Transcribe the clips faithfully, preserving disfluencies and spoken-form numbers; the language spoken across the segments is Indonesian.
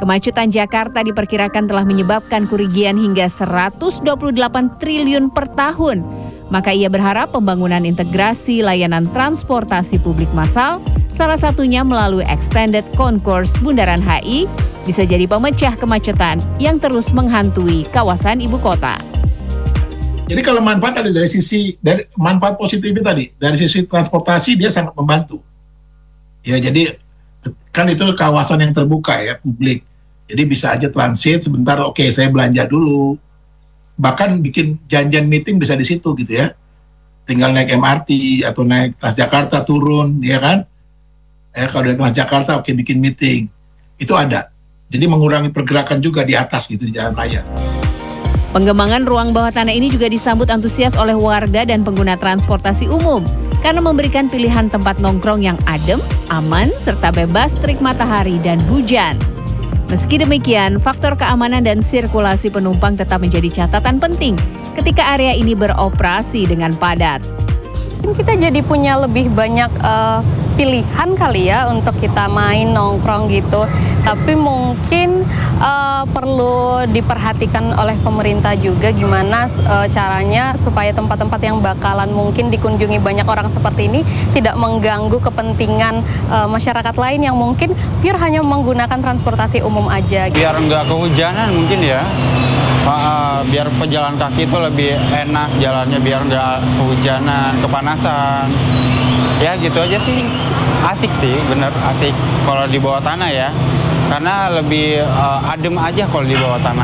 Kemacetan Jakarta diperkirakan telah menyebabkan kerugian hingga seratus dua puluh delapan triliun per tahun. Maka ia berharap pembangunan integrasi layanan transportasi publik massal, salah satunya melalui Extended Concourse Bundaran H I, bisa jadi pemecah kemacetan yang terus menghantui kawasan ibu kota. Jadi kalau manfaat ada dari sisi dari manfaat positifnya tadi, dari sisi transportasi dia sangat membantu. Ya jadi kan itu kawasan yang terbuka ya publik. Jadi bisa aja transit sebentar, oke okay, saya belanja dulu. Bahkan bikin janjian meeting bisa di situ gitu ya. Tinggal naik M R T atau naik Transjakarta turun, ya kan? Eh kalau dari Transjakarta oke okay, bikin meeting. Itu ada. Jadi mengurangi pergerakan juga di atas gitu di jalan raya. Pengembangan ruang bawah tanah ini juga disambut antusias oleh warga dan pengguna transportasi umum karena memberikan pilihan tempat nongkrong yang adem, aman, serta bebas terik matahari dan hujan. Meski demikian, faktor keamanan dan sirkulasi penumpang tetap menjadi catatan penting ketika area ini beroperasi dengan padat. Kita jadi punya lebih banyak uh, pilihan kali ya untuk kita main nongkrong gitu. Tapi mungkin uh, perlu diperhatikan oleh pemerintah juga gimana uh, caranya supaya tempat-tempat yang bakalan mungkin dikunjungi banyak orang seperti ini tidak mengganggu kepentingan uh, masyarakat lain yang mungkin pure hanya menggunakan transportasi umum aja. Biar nggak kehujanan mungkin ya. Uh, biar pejalan kaki itu lebih enak jalannya, biar nggak kehujanan, kepanasan. Ya gitu aja sih. Asik sih, bener asik kalau di bawah tanah ya. Karena lebih uh, adem aja kalau di bawah tanah.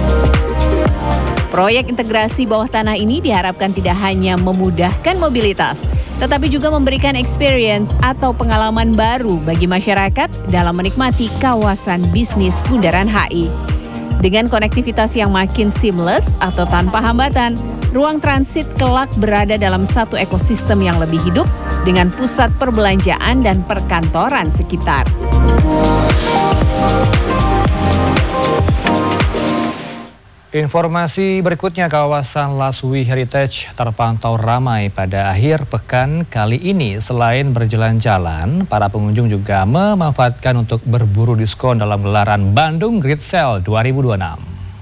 Proyek integrasi bawah tanah ini diharapkan tidak hanya memudahkan mobilitas, tetapi juga memberikan experience atau pengalaman baru bagi masyarakat dalam menikmati kawasan bisnis Bundaran H I. Dengan konektivitas yang makin seamless atau tanpa hambatan, ruang transit kelak berada dalam satu ekosistem yang lebih hidup dengan pusat perbelanjaan dan perkantoran sekitar. Informasi berikutnya, kawasan Laswi Heritage terpantau ramai pada akhir pekan kali ini. Selain berjalan-jalan, para pengunjung juga memanfaatkan untuk berburu diskon dalam gelaran Bandung Great Sale dua ribu dua puluh enam.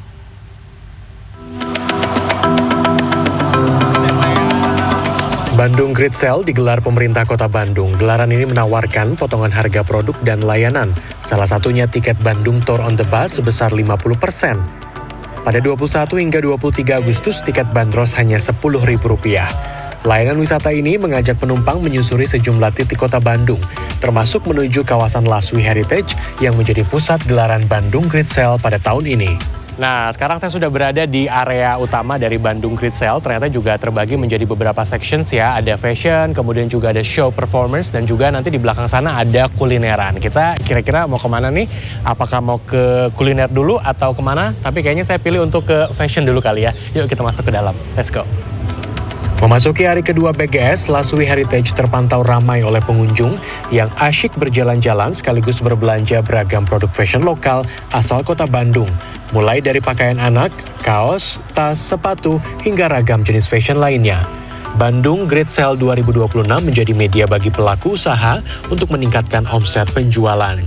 Bandung Great Sale digelar pemerintah Kota Bandung. Gelaran ini menawarkan potongan harga produk dan layanan. Salah satunya tiket Bandung Tour on the Bus sebesar lima puluh persen. Pada dua puluh satu hingga dua puluh tiga Agustus, tiket bandros hanya sepuluh ribu rupiah. Layanan wisata ini mengajak penumpang menyusuri sejumlah titik kota Bandung, termasuk menuju kawasan Laswi Heritage yang menjadi pusat gelaran Bandung Great Sale pada tahun ini. Nah, sekarang saya sudah berada di area utama dari Bandung Great Sale. Ternyata juga terbagi menjadi beberapa sections ya. Ada fashion, kemudian juga ada show performance, dan juga nanti di belakang sana ada kulineran. Kita kira-kira mau kemana nih? Apakah mau ke kuliner dulu atau kemana? Tapi kayaknya saya pilih untuk ke fashion dulu kali ya. Yuk kita masuk ke dalam. Let's go. Memasuki hari kedua B G S, Laswi Heritage terpantau ramai oleh pengunjung yang asyik berjalan-jalan sekaligus berbelanja beragam produk fashion lokal asal kota Bandung. Mulai dari pakaian anak, kaos, tas, sepatu, hingga ragam jenis fashion lainnya. Bandung Great Sale dua ribu dua puluh enam menjadi media bagi pelaku usaha untuk meningkatkan omset penjualan.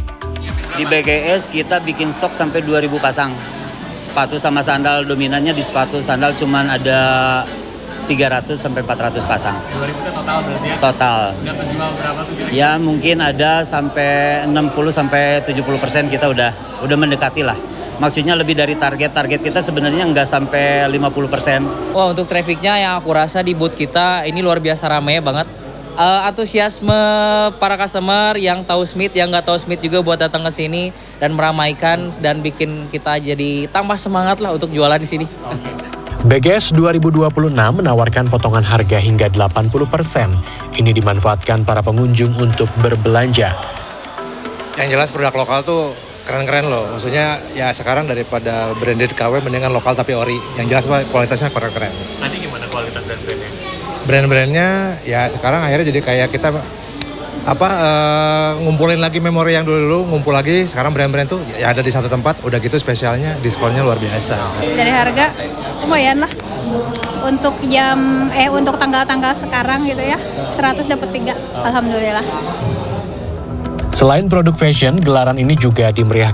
Di B G S kita bikin stok sampai dua ribu pasang. Sepatu sama sandal dominannya di sepatu, sandal cuman ada tiga ratus sampai empat ratus pasang. dua ribu total berarti ya? Total. Udah penjual berapa tuh kira-kira? Ya mungkin ada sampai enam puluh sampai tujuh puluh persen kita udah udah mendekati lah. Maksudnya lebih dari target. Target kita sebenarnya nggak sampai lima puluh persen. Wah, untuk trafficnya yang aku rasa di booth kita ini luar biasa ramai banget. Uh, antusiasme para customer yang tahu Smith, yang nggak tahu Smith juga buat datang ke sini dan meramaikan dan bikin kita jadi tambah semangat lah untuk jualan di sini. B G S dua ribu dua puluh enam menawarkan potongan harga hingga delapan puluh persen. Ini dimanfaatkan para pengunjung untuk berbelanja. Yang jelas produk lokal tuh keren-keren loh. Maksudnya ya sekarang daripada branded K W mendingan lokal tapi ori. Yang jelas Pak, kualitasnya keren-keren. Tadi gimana kualitas dan brandnya? Brand-brandnya ya sekarang akhirnya jadi kayak kita apa uh, ngumpulin lagi memori yang dulu-dulu, ngumpul lagi. Sekarang brand-brand tuh ya ada di satu tempat, udah gitu spesialnya diskonnya luar biasa. Dari harga lumayan lah. Untuk jam eh untuk tanggal-tanggal sekarang gitu ya. seratus dapat tiga. Alhamdulillah. Selain produk fashion, gelaran ini juga dimeriahkan